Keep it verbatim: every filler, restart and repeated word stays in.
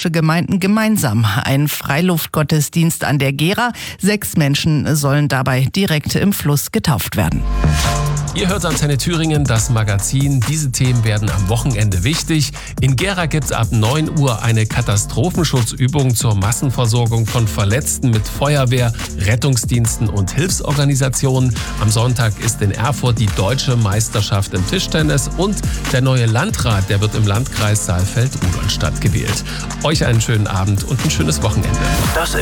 katholische Gemeinden gemeinsam einen Freiluftgottesdienst an der Gera. Sechs Menschen sollen dabei direkt im Fluss getauft werden. Ihr hört Antenne Thüringen, das Magazin. Diese Themen werden am Wochenende wichtig. In Gera gibt es ab neun Uhr eine Katastrophenschutzübung zur Massenversorgung von Verletzten mit Feuerwehr, Rettungsdiensten und Hilfsorganisationen. Am Sonntag ist in Erfurt die deutsche Meisterschaft im Tischtennis und der neue Landrat, der wird im Landkreis Saalfeld-Rudolstadt gewählt. Euch einen schönen Abend und ein schönes Wochenende. Das